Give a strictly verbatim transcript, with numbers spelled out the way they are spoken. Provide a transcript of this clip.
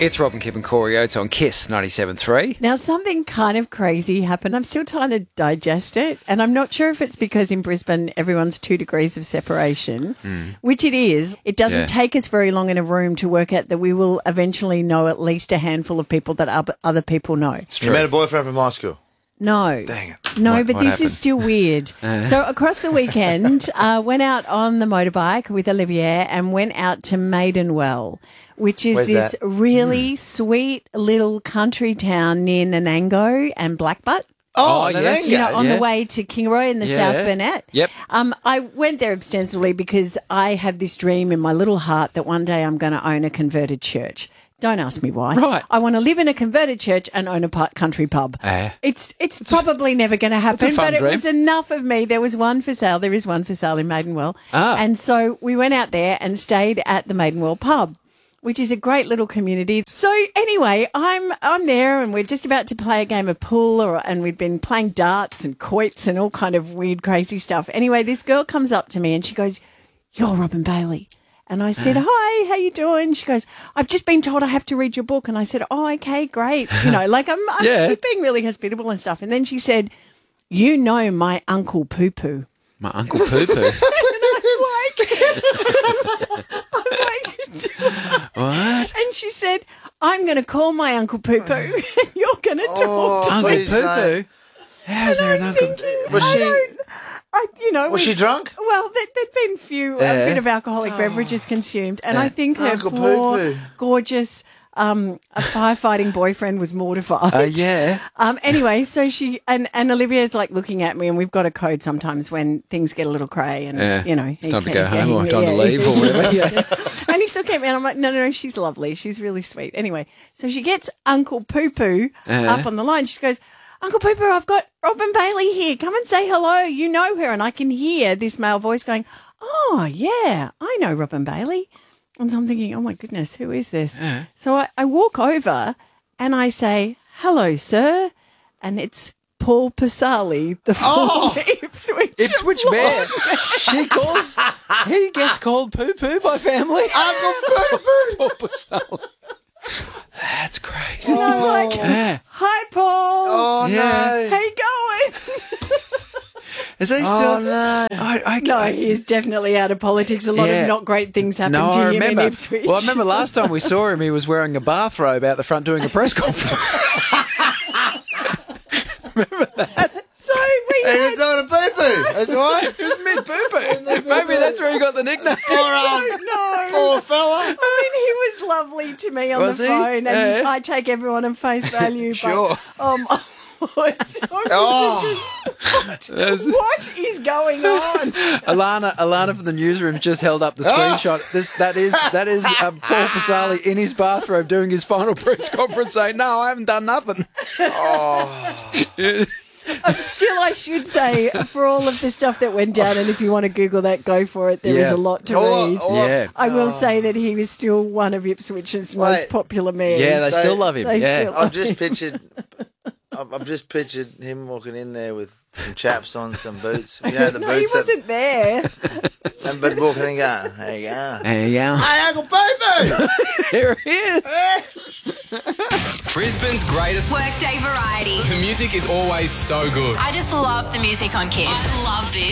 It's Rob and Kip and Corey Oates on Kiss ninety-seven point three. Now, something kind of crazy happened. I'm still trying to digest it, and I'm not sure if it's because in Brisbane everyone's two degrees of separation, mm. which it is. It doesn't yeah. take us very long in a room to work out that we will eventually know at least a handful of people that other people know. It's true. You met a boyfriend from high school? No. Dang it. No, what, but what this happened? is still weird. Uh. So across the weekend, uh, went out on the motorbike with Olivier and went out to Maidenwell, which is Where's this that? really mm. sweet little country town near Nanango and Blackbutt. Oh, oh yes. You know, on yeah. the way to Kingaroy in the yeah. South Burnett. Yep. Um, I went there ostensibly because I have this dream in my little heart that one day I'm going to own a converted church. Don't ask me why. Right. I want to live in a converted church and own a country pub. Uh, it's it's, it's probably a, never going to happen, but it dream. was enough of me. There was one for sale. There is one for sale in Maidenwell. Ah. And so we went out there and stayed at the Maidenwell pub, which is a great little community. So anyway, I'm I'm there and we're just about to play a game of pool or, and we'd been playing darts and quoits and all kind of weird, crazy stuff. Anyway, this girl comes up to me and she goes, "You're Robin Bailey." And I said, "Hi, how you doing?" She goes, "I've just been told I have to read your book." And I said, "Oh, okay, great." You know, like I'm, I'm Yeah. being really hospitable and stuff. And then she said, "You know my Uncle Poo Poo." My Uncle Poo Poo. And I'm like, I'm like, What? and she said, "I'm going to call my Uncle Poo Poo and you're going to talk to Uncle please Poo no. Poo? How's there an I'm Uncle? thinking, Was I she- don't- I, you know, Was we- she drunk? Well, there, there'd been few, Yeah. a bit of alcoholic beverages consumed, and I think her Uncle poor, Poo Poo. gorgeous, um, a firefighting boyfriend was mortified. Uh, yeah. Um. Anyway, so she and and Olivia's like looking at me, and we've got a code sometimes when things get a little cray, and Yeah. you know, It's he time to can- go yeah, home or he- time to yeah, leave he- or whatever. Yeah. And he still came in. I'm like, no, no, no, she's lovely. She's really sweet. Anyway, so she gets Uncle Poo Poo Uh-huh. up on the line. She goes, "Uncle Poo Poo, I've got Robin Bailey here. Come and say hello. You know her." And I can hear this male voice going, "Oh, yeah, I know Robin Bailey." And so I'm thinking, oh, my goodness, who is this? Uh-huh. So I, I walk over and I say, "Hello, sir." And it's Paul Pasali, the Oh! former Ipswich. Ipswich man. She calls. He gets called Poo Poo by family. Uncle Poo Poo. Paul Pasali. That's crazy. And I'm like, Yeah. "Hi, Paul. Oh, Yeah. How no. you going?" Is he still? Oh, no. I, I, No, he is definitely out of politics. A lot Yeah. of not great things happened No, to I him remember. in Ipswich. Well, I remember last time we saw him, he was wearing a bathrobe out the front doing a press conference. So we And had, it's on a poo poo. That's why. It was mid poo poo. Maybe that's where he got the nickname. Poor, um, I don't know. poor fella. I mean, he was lovely to me on Was the he? phone, and Yeah. I take everyone on face value. Sure. But, um, what, Oh. what is going on? Alana, Alana from the newsroom just held up the screenshot. This, that is, that is um, Paul Pasali in his bathrobe doing his final press conference, saying, "No, I haven't done nothing." Um, still, I should say, for all of the stuff that went down, and if you want to Google that, go for it. There is Yeah. a lot to Oh, read. oh, Yeah. I will say that he was still one of Ipswich's most Wait. popular mayors. Yeah, they So- still love him. They Yeah. still- I've just pictured. I've I've just pictured him walking in there with some chaps on, some boots. You know the No, he boots. that- wasn't there. and but walking and going, "There you go." There you go. Hey, Uncle Poo Poo. Here he is. Brisbane's greatest. Workday variety. The music is always so good. I just love the music on Kiss. I love this.